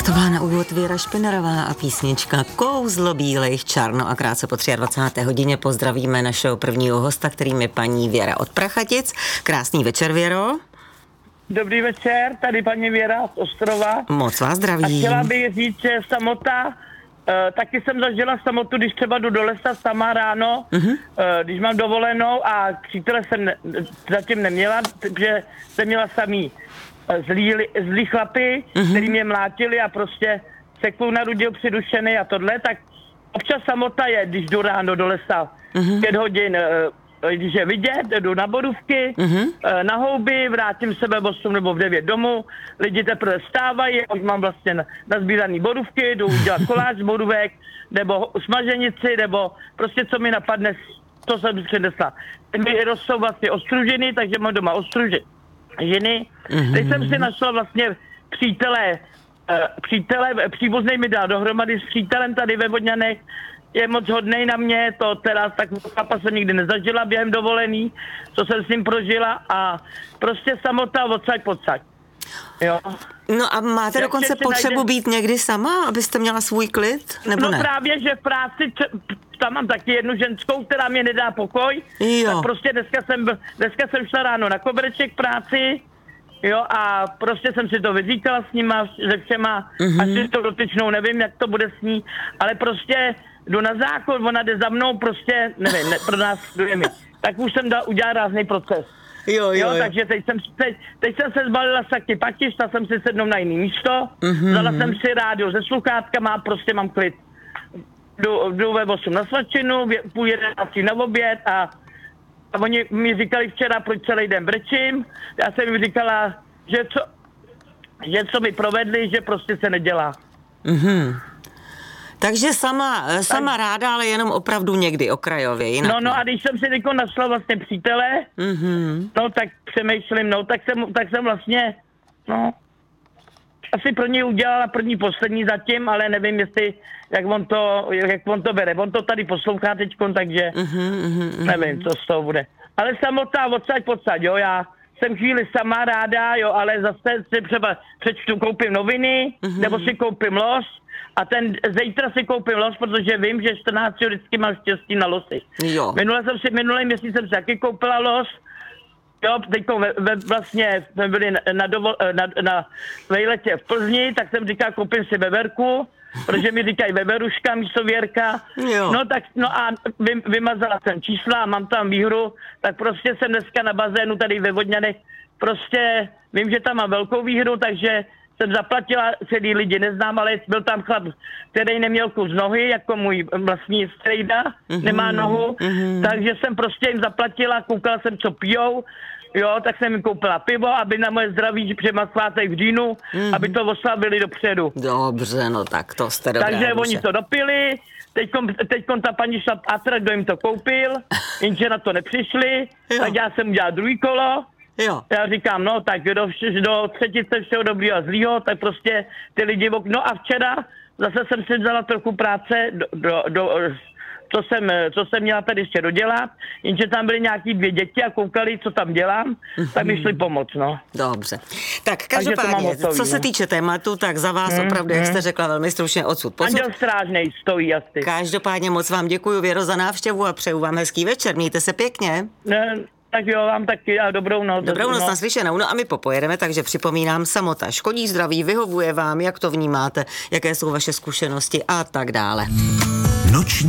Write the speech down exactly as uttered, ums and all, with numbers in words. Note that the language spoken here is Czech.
To byla na úvod Věra Špinarová a písnička Kouzlo bílejch čar. No a krátce po dvacáté třetí hodině pozdravíme našeho prvního hosta, kterým je paní Věra od Prachatic. Krásný večer, Věro. Dobrý večer, tady paní Věra z Ostrova. Moc vás zdravím. A chtěla bych říct, že samota, e, taky jsem zažila samotu, když třeba jdu do lesa sama ráno, uh-huh. e, když mám dovolenou a přítele jsem ne, zatím neměla, protože jsem měla samý zlý, zlý chlapy, uh-huh. který mě mlátili a prostě seklu narodil přidušený a tohle, tak občas samota je, když jdu ráno do lesa, uh-huh. pět hodin, e, když je vidět, jdu na bodůvky, uh-huh. na houby, vrátím se ve osm nebo v devět domů, lidi teprve vstávají, už mám vlastně nazbíraný bodůvky, jdu dělat koláč z bodůvek, nebo smaženici, nebo prostě co mi napadne, to jsem přinesla. My rostou vlastně ostružiny, takže mám doma ostružiny. Uh-huh. Teď jsem si našla vlastně přítele, přítele, příbuznej mi dal dohromady s přítelem tady ve Vodňanech, je moc hodnej na mě, to teda tak chlapa jsem nikdy nezažila během dovolený, co jsem s ním prožila a prostě samota odsaď podsaď. Jo. No a máte Jak dokonce potřebu najde... být někdy sama, abyste měla svůj klid, nebo no ne? No právě, že v práci, tam mám taky jednu ženskou, která mě nedá pokoj, jo. tak prostě dneska jsem, dneska jsem šla ráno na kobereček k práci, jo, a prostě jsem si to vyříkala s nima, se všema, mm-hmm. až si to dotyčnou, nevím, jak to bude s ní, ale prostě jdu na záchod, ona jde za mnou, prostě, nevím, ne, pro nás dojemi. Tak už jsem dal udělat rázný proces. Jo, jo, jo. jo takže teď jsem, teď, teď jsem se zbalila saky patiš, ta jsem si sednou na jiný místo, mm-hmm. vzala jsem si rádio se sluchátkama a prostě mám klid. Jdu, jdu ve osm na svačinu, půl jedenáctí na oběd a, a oni mi říkali včera, proč celý den brečím. Já jsem jim říkala, že co, že co mi provedli, že prostě se nedělá. Mhm. Takže sama, sama tak, ráda, ale jenom opravdu někdy okrajově, jinak No, no a když jsem si teď našla vlastně přítele, mm-hmm. no tak přemýšlím, no tak jsem, tak jsem vlastně, no, asi pro něj udělala první, poslední zatím, ale nevím, jestli, jak on to, jak on to bere. On to tady poslouchá teďkon, takže mm-hmm. nevím, co z toho bude. Ale samotná odsaď podsaď, jo, já jsem chvíli sama ráda, jo, ale zase si třeba přečtu, koupím noviny, mm-hmm. nebo si koupím los, a ten zítra si koupím los, protože vím, že čtrnáct vždycky mám štěstí na losy. Jo. Minule jsem si, minulý měsíc jsem si taky koupila los. Jo, teďko ve, ve, vlastně jsme byli na, na, dovol, na, na vejletě v Plzni, tak jsem říkal, koupím si veverku, protože mi říkají veveruška místo Věrka. Jo. No tak, no a vy, vymazala jsem čísla a mám tam výhru, tak prostě jsem dneska na bazénu tady ve Vodňanech. Prostě vím, že tam mám velkou výhru, takže jsem zaplatila, celý lidi neznám, ale byl tam chlap, který neměl kus nohy, jako můj vlastní strejda, mm-hmm. nemá nohu, mm-hmm. takže jsem prostě jim zaplatila, koukala jsem, co pijou, jo, tak jsem jim koupila pivo, aby na moje zdraví, že má svátek v říjnu, mm-hmm. aby to oslavili dopředu. Dobře, no tak to jste dobrá. Takže duše. Oni to dopili, teďkon, teďkon ta paní šla pátrat, kdo jim to koupil, jenže na to nepřišli, jo. Tak já jsem udělal druhý kolo. Jo. Já říkám, no tak do, do třetice všeho dobrýho a zlýho, tak prostě ty lidi... No a včera zase jsem si vzala trochu práce, do, do, do, co, jsem, co jsem měla tady ještě dodělat, jenže tam byly nějaký dvě děti a koukali, co tam dělám, mm-hmm. tak mi šli pomoct, no. Dobře. Tak každopádně, hotový, co se týče tématu, tak za vás mm-hmm. opravdu, jak jste řekla, velmi stručně odsud posud. Anděl strážnej stojí asi. Každopádně moc vám děkuju, Věro, za návštěvu a přeju vám hezký večer. Mějte se pěkně. Ne, Tak jo, vám taky a dobrou noc. Dobrou noc, naslyšenou. No a my popojedeme, takže připomínám, samota škodí zdraví, vyhovuje vám, jak to vnímáte, jaké jsou vaše zkušenosti a tak dále. Noční